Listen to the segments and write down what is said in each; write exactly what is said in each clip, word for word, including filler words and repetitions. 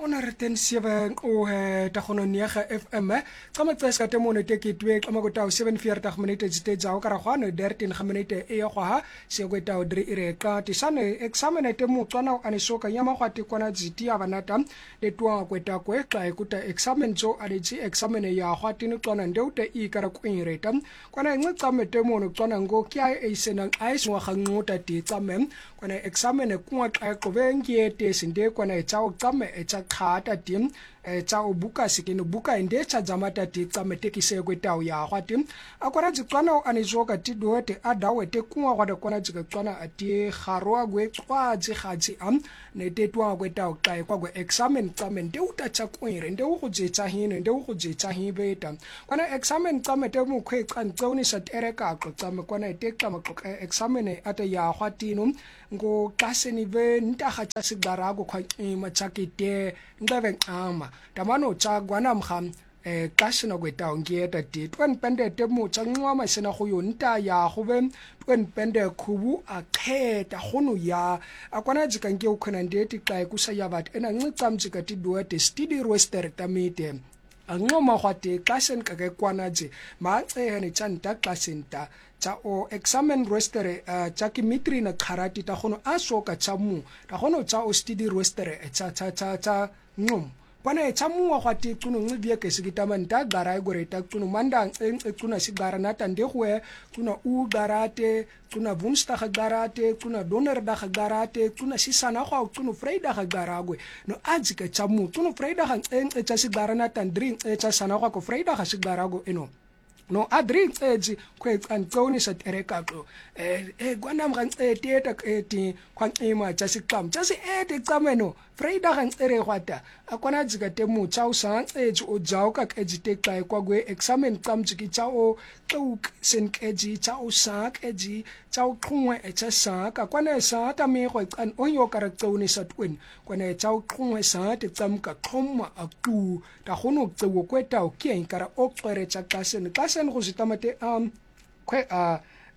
honderd sewe o tagononiega F M ka matsesa te mone te ke twe ka makota seven forty minute tse tsa o ka ra gwana thirteen ga minute e go ha se go ta o dre ire ka tisane examine te mo tswana o anisoka nyama go ate kwana dziti ya banata le twa kweta kwe ka ikuta examine zo a ditsi examine ya go ate no tswana ndeute e ka ra kwire ta kwana ngca mete mo no tswana ngo kya e sena a iswa ga ngota te tsame kwana examine kwa ka go bengie te sinde kwana e tsa o tsame e tsa khata tim e tsa o buka sikene buka inde tsa zamata ti tsame tekise kwetao ya gwatim akora tswana o anizoka ti dote adawe te kwa gwa kwana tsika tswana ati garwa gwe tswa tsi gatsi am ne te twa kwetao kai kwa gwe examine tsame nde uta tsa kwere nde u go tsetsa hine nde u go tsetsa hibeta kwana examine tsame te mo khwe tsan tsoni sa tereka go tsame kwana te tsama go examine ata ya gwatino ngo kaseni ve ntaga tsa sigarago kwa imachakite ndabe ama tamano tsa gwana mkham eh kasina kweta ngiyeta ti twen pende te mo tsa nqwa sena go yonta ya go be twen pende khubu akheta gono ya akwana dzika nke o khona ndeti xa kusa ya bat ena ncicam dzika ti duete stidi roster tamite angoma gwate kasen ka ke kwana dze ma tsene tsanta kasenta tsa o examine roster tsa kimitri na kharati ta gono a soka tsa mu ta gono tsa o stidi roster tsa tsa tsa tsa ngom kwana e tsamu wa gwate tsuno ngibie ke sigitamanta gara e gore ta tsuno manda e tsuna sigara na tande gwe tsuna u garate tsuna vunsta ga garate tsuna doner da ga garate tsuna sisana gwa tsuno freida ga garagwe no ajike tsamu tsuno freida ga e tsa sigara na tandri e tsa sana gwa ko freida ga sigarago eno no adri tseji kwe tsantoni sa tereka go eh eh gwana mga tseteta eti kwantima tsa siqam tsa si eti tsameno freida ga ntsere gwata akwana dzika te mo tsa o sa tseji o jaw ka keji te kai kwa gwe examine tsamji ki tsa o tluk sen keji tsa o sa keji tsa o qhungwe e tsa sa ka kwana sa ta me go tsan o yo ka ra tsoni sa twin kwana tsa o qhungwe sa te tsamka qhomma a tu ta gono tsewo kweta o kien kara o tsere tsa kasen kasen go sitamate um kwe a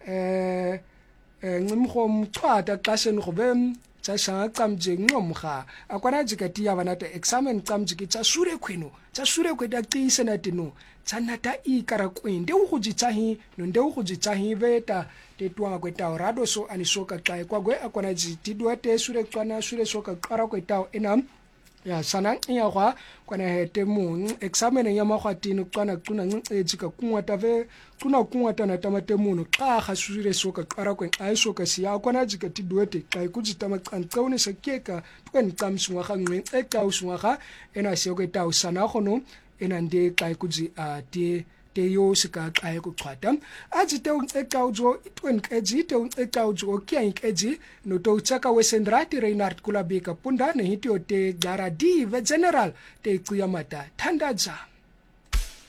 eh ngimgo mthwata kasen go bem tsa sa tsamje ngomga akwana dzikati ya banata examine tsamje ki tsa sure khweno tsa sure kweta qise na tino tsanata i kara kwende u go jitsahi no nde u go jitsahi beta te twa kweta rado so anisoka kai kwa gwe akwana dzitidwa te sure tswana sure soka qara kweta enam ya sana ya gwa kwana hete mo examine ya magwatini tswana tsuna ncetsi ka kunwata ve tsuna kunwata na tamate mono xa ga sure soka qara kwen ai soka siya kwana jika tidwete kai kujita maqantsone sekeka twen tsamswa ga ngwe e ka uswa ga ena se go ta usana gono ena nde kai kuji a te te yo sika kai ku chwata aji te un eka ujo twen keji te un eka ujo kya keji no to chaka wesendrati Reinhard Kulabeka punda ne hitio te garadi ve general te kuyamata thandaza